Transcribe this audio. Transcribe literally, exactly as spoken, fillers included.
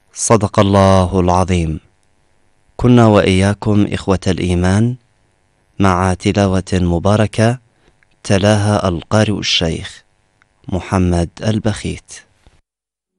صدق الله العظيم. كنا وإياكم إخوة الإيمان مع تلاوة مباركة تلاها القارئ الشيخ محمد البخيت.